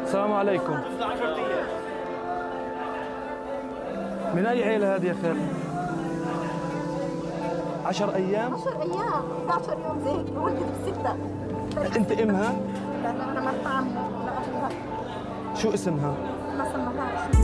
السلام عليكم. من أي عيلة هذه يا خال؟ 10 أيام؟ 10 أيام، 11 يوم زي ولدت بستة. أنت أمها؟ لا أنا مرت عمي. لا أخوها. شو اسمها؟ ما سموهاش.